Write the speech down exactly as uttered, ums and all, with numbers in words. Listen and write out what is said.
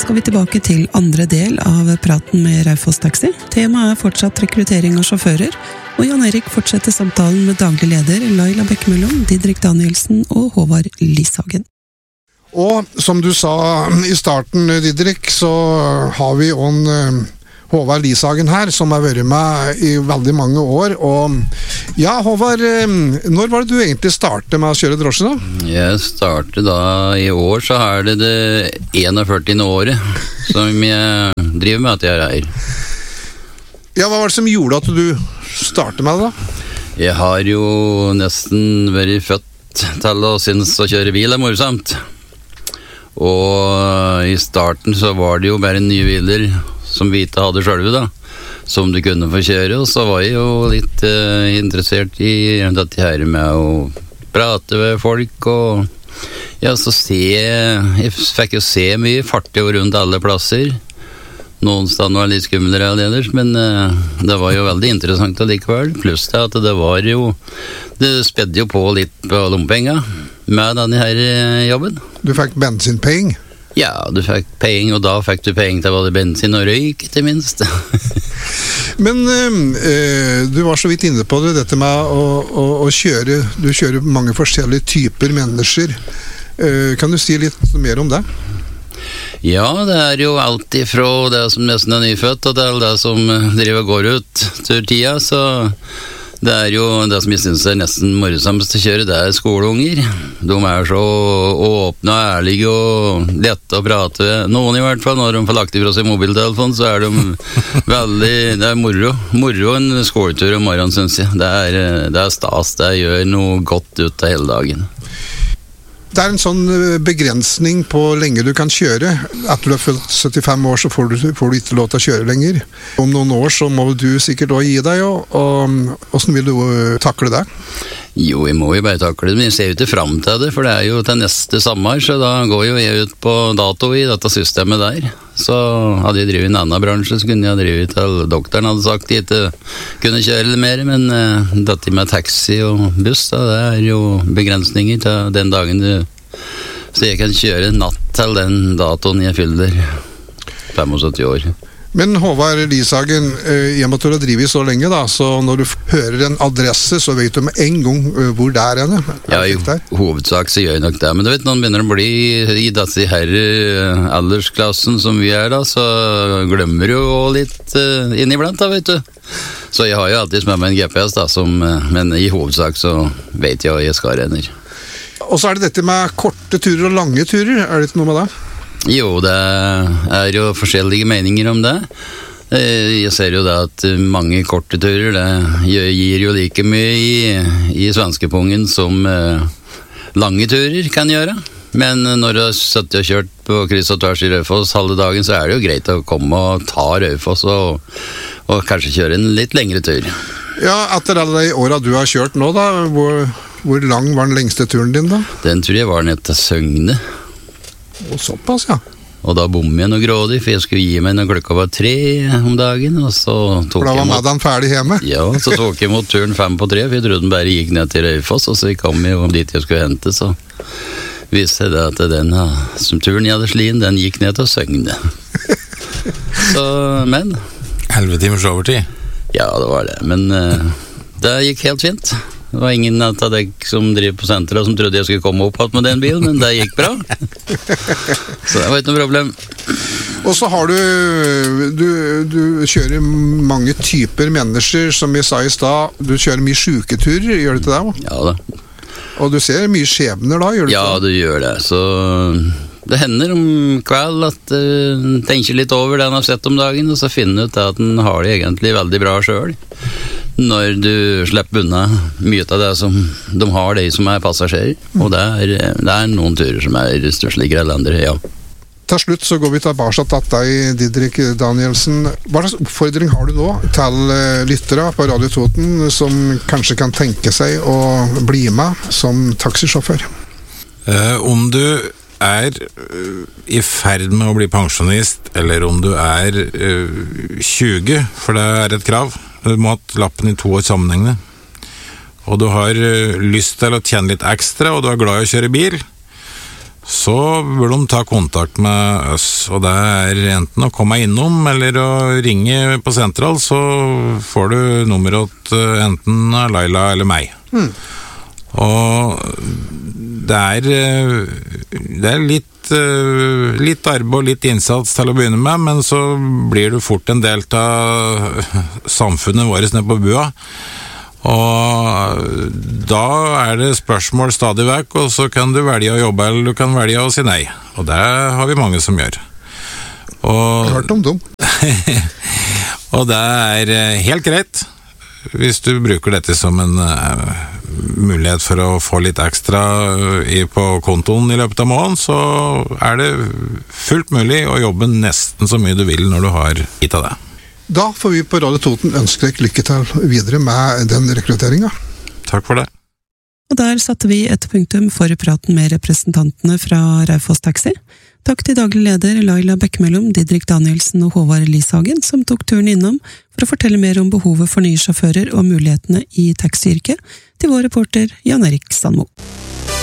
skal vi tilbake til andre del av praten med Raufoss Taxi. Temaet er fortsatt rekruttering av sjåfører, og Jan Erik fortsetter samtalen med daglig leder Laila Bekkemellom, Didrik Danielsen og Håvard Lishagen. Og som du sa i starten, Didrik, så har vi jo en Håvard Lishagen her, som har vært med i veldig mange år. Og ja, Håvard, når var det du egentlig startet med å kjøre drosje da? Jeg startet da i år, så er det det førtiende året som jeg driver med at jeg er her. Ja, hva var det som gjorde at du startet med det da? Jeg har jo nesten vært født til å synes å kjøre bil er morsomt. Og i starten så var det jo bare nye biler som vi ikke hadde selv da, som du kunne få kjøre, og så var jeg jo litt uh, interessert i dette her med å prate med folk, og ja, så se, jeg fikk jo se mye fartig rundt alle plasser. Noen steder var litt skumlere enn ellers, men uh, det var jo veldig interessant allikevel, pluss det at det var jo, det spedde jo på litt på lompenga med denne her jobben. Du fikk bensinpenger? Ja, du fikk penger, og da fikk du penger til både bensin og røyk, til minst. Men øh, du var så vidt inne på det, dette med å, å, å kjøre, du kjører mange forskjellige typer mennesker. Uh, kan du si litt mer om det? Ja, det er jo alt ifra det som nesten er nyfødt, og til det som driver og går ut til tida, så det er jo det som jeg synes er nesten morsomst å kjøre, det er skoleunger. De er så åpne og ærlige og lette å prate. Noen i hvert fall, når de får lagt ifra seg mobiltelefon, så er de veldig, det er moro. Moro en skoletur om morgenen, synes jeg. Det er, det er stas, det gjør noe godt ut av hele dagen. Det er en sånn begrensning på lenge du kan kjøre. Etter du har fylt syttifem år, så får du, får du ikke lov til å kjøre lenger. Om noen år så må du sikkert også gi deg, og, og hvordan vil du takle det? Jo, jeg må jo bare takle det, men jeg ser jo ikke frem til det, for det er jo til neste sommer, så da går jo jeg ut på dato i dette systemet der. Så hadde jeg drivet i en annen bransje, så kunne jeg drive til doktoren hadde sagt jeg ikke kunne kjøre mer, men uh, dette med taxi og buss, da, det er jo begrensninger til den dagen du, så jeg kan kjøre natt til den datoen jeg fyller syttifem år. Men Håvard Lishagen, i og med at du har drivet så lenge da, så når du hører en adresse, så vet du med en gang hvor det er henne. Ja, i hovedsak så gjør jeg nok det, men du vet, når man begynner å bli i disse her aldersklassen som vi er da, så glemmer du jo litt uh, inniblant da, vet du. Så jeg har jo alltid med meg en G P S da, som, uh, men i hovedsak så vet jeg hva jeg skal renner. Og så er det dette med korte turer og lange turer, er det ikke noe med det? Jo, det er jo forskjellige meninger om det. Jeg ser jo det at mange korte turer, det gir jo like mye i, i svenskepungen som lange turer kan gjøre. Men når du har sittet og kjørt på kryss og tvers i Raufoss halve dagen, så er det jo greit å komme og ta Raufoss og, og kanskje kjøre en litt lengre tur. Ja, etter alle de årene du har kjørt nå da, hvor, hvor lang var den lengste turen din da? Den tror jeg var ned til Søgne. Og såpass, ja. Og da bommet jeg noe grådig, for jeg skulle gi meg når klokka var tre om dagen, og så tok for da var jeg mot... Madden ferdig hjemme? Ja, så tok jeg mot turen fem på tre, for jeg trodde den bare gikk ned til Raufoss, og så kom jeg jo dit jeg skulle hente, så viste det at den som turen jeg hadde slien, den gikk ned til Søgne. Så, men... elleve timers overtid? Ja, det var det, men uh, det gikk helt fint. Det var ingen av deg som driver på senteret som trodde jeg skulle komme opp med den bilen, men det gikk bra. Så det var ikke noe problem. Og så har du, du, du kjører mange typer mennesker, som jeg sa i stad. Du kjører mye syketurer, gjør du ikke det? Ja da. Og du ser mye skjebner da, gjør du ikke det? Ja, du gjør det. Så det hender om kveld at uh, tenker litt over det han har sett om dagen, og så finner ut at han har det egentlig veldig bra selv. Når du slipper unna mye av det som de har, de som er passasjerer. Og det er, det er noen turer som er størstligere enn andre, ja. Til slutt så går vi tilbake til deg, Didrik Danielsen. Hva slags oppfordring har du nå til lyttere på Radio Toten som kanskje kan tenke seg å bli med som taxisjåfør? Uh, om du er uh, i ferd med å bli pensjonist, eller om du er uh, tjue, for det er et krav. Du må ha lappen i to år sammenhengende. Og du har uh, lyst til å tjene litt ekstra, og du er glad i å kjøre bil, så bør de ta kontakt med oss, og det er enten å komme innom eller å ringe på sentral, så får du nummeret til enten Laila eller meg. Mm. Og det er, det er litt, litt arbeid og litt innsats til å begynne med, men så blir du fort en del av samfunnet vårt nede på bua. Og da er det spørsmål stadig vekk, og så kan du velge å jobbe, eller du kan velge å si nei. Og det har vi mange som gjør. Og, hørt om dem. Og det er helt greit, hvis du bruker dette som en uh, mulighet for å få litt ekstra i, på kontoen i løpet av måneden, så er det fullt mulig å jobbe nesten så mye du vil når du har gitt av det. Da får vi på Radio Toten ønske deg lykke til videre med den rekrutteringen. Takk for det. Og der satte vi et punktum for praten med representantene fra Raufoss Taxi. Takk til daglig leder Laila Bekkemellom, Didrik Danielsen og Håvard Lishagen, som tok turen innom for å fortelle mer om behovet for nye sjåfører og mulighetene i taxiyrket, til vår reporter Jan Erik Sandmo.